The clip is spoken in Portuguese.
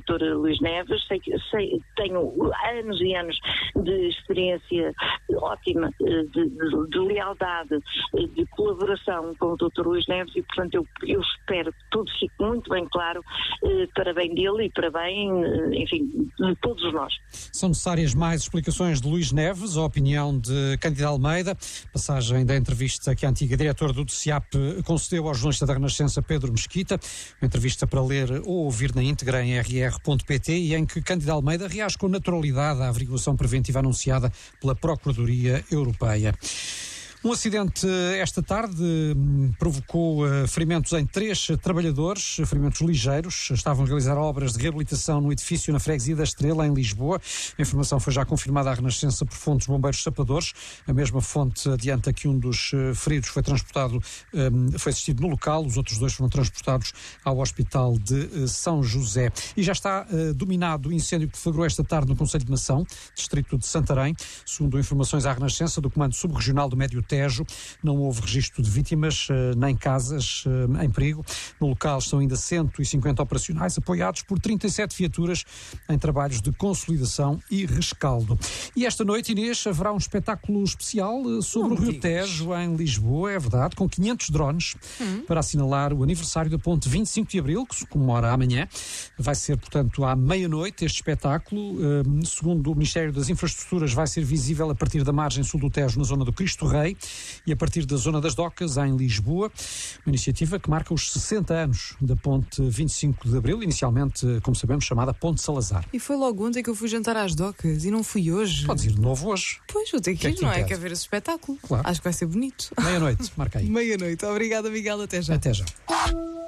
Dr. Luís Neves, tenho anos e anos de experiência ótima, de lealdade, de colaboração com o Dr. Luís Neves e, portanto, eu espero que tudo fique muito bem claro para bem dele e para bem, enfim, de todos nós. São necessárias mais explicações de Luís Neves, a opinião de Cândida Almeida, passagem da entrevista que a antiga diretora do DCAP concedeu ao jornalista da Renascença Pedro Mesquita, uma entrevista para ler ou ouvir na íntegra em rr.pt e em que Cândida Almeida reage com naturalidade à averiguação preventiva anunciada pela Procuradoria Europeia. Um acidente esta tarde provocou ferimentos em 3 trabalhadores, ferimentos ligeiros. Estavam a realizar obras de reabilitação no edifício na freguesia da Estrela, em Lisboa. A informação foi já confirmada à Renascença por fontes bombeiros sapadores. A mesma fonte adianta que um dos feridos foi assistido no local. Os outros 2 foram transportados ao Hospital de São José. E já está dominado o incêndio que deflagrou esta tarde no Concelho de Nação, distrito de Santarém. Segundo informações à Renascença do Comando Subregional do Médio Tejo, não houve registro de vítimas, nem casas em perigo. No local estão ainda 150 operacionais, apoiados por 37 viaturas em trabalhos de consolidação e rescaldo. E esta noite, Inês, haverá um espetáculo especial sobre o Rio Tejo, em Lisboa, é verdade, com 500 drones, para assinalar o aniversário da ponte 25 de Abril, que se comemora amanhã. Vai ser, portanto, à meia-noite este espetáculo. Segundo o Ministério das Infraestruturas, vai ser visível a partir da margem sul do Tejo, na zona do Cristo Rei, e a partir da zona das Docas, em Lisboa. Uma iniciativa que marca os 60 anos da ponte 25 de Abril, inicialmente, como sabemos, chamada Ponte Salazar. E foi logo ontem que eu fui jantar às Docas e não fui hoje. Podes ir de novo hoje. Pois, vou ter que ir, não é? Quer ver esse espetáculo? Claro. Acho que vai ser bonito. Meia-noite, marca aí. Meia-noite. Obrigada, Miguel. Até já. Até já.